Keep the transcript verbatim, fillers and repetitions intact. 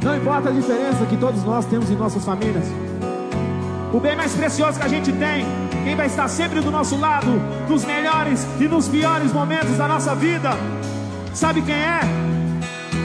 Não importa a diferença que todos nós temos em nossas famílias, o bem mais precioso que a gente tem, quem vai estar sempre do nosso lado, nos melhores e nos piores momentos da nossa vida, sabe quem é?